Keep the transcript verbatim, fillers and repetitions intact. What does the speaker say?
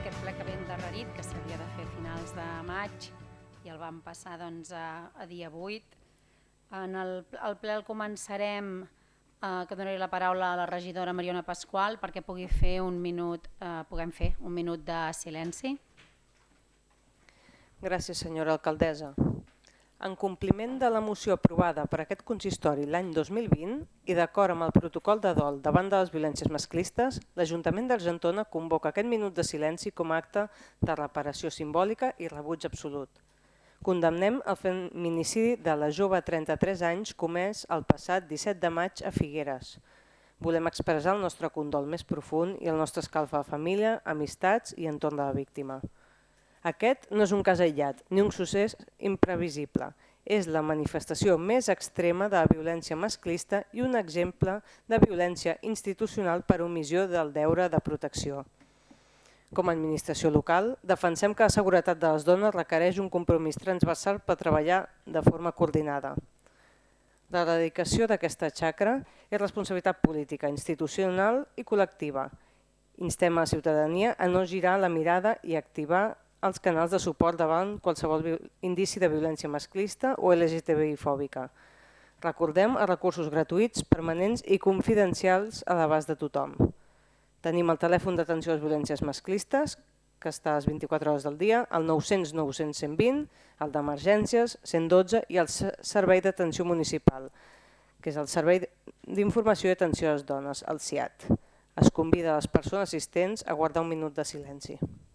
aquest ple que ve endarrerit, que s'havia de fer a finals de maig i el vam passar doncs, a, a dia vuit. En el, el ple el començarem, eh, que donaré la paraula a la regidora Mariona Pasqual perquè pugui fer un minut, eh, puguem fer un minut de silenci. Gràcies, senyora alcaldessa. En compliment de la moció aprovada per aquest consistori l'any dos mil vint i d'acord amb el protocol de dol davant de les violències masclistes, l'Ajuntament d'Argentona convoca aquest minut de silenci com a acte de reparació simbòlica i rebuig absolut. Condemnem el feminicidi de la jove trenta-tres anys comès el passat disset de maig a Figueres. Volem expressar el nostre condol més profund i el nostre escalf a família, amistats i entorn de la víctima. Aquest no és un cas aïllat ni un succés imprevisible. És la manifestació més extrema de la violència masclista i un exemple de violència institucional per omissió del deure de protecció. Com a administració local, defensem que la seguretat de les dones requereix un compromís transversal per treballar de forma coordinada. L'erradicació d'aquesta xacra és responsabilitat política, institucional i col·lectiva. Instem a la ciutadania a no girar la mirada i activar els canals de suport davant qualsevol indici de violència masclista o L G T B I fòbica. Recordem els recursos gratuïts, permanents i confidencials a l'abast de tothom. Tenim el telèfon d'atenció a les violències masclistes, que està a les vint-i-quatre hores del dia, el nou cents nou cents cent vint, el d'emergències, cent dotze i el servei d'atenció municipal, que és el Servei d'Informació i Atenció a les Dones, el S I A T. Es convida a les persones assistents a guardar un minut de silenci.